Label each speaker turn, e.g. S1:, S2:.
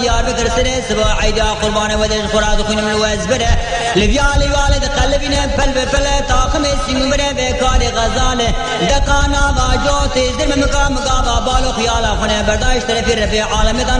S1: يار بكر سنة سبا عيدا قربان ودش خراد خون من وزبره لبيالي والد قلبنا فل بفل طاقم سيمبره بكار غزاله دقانا واجو تزدر مقام مقابا بالو خيالا خونه برداشت في رفيع عالمدان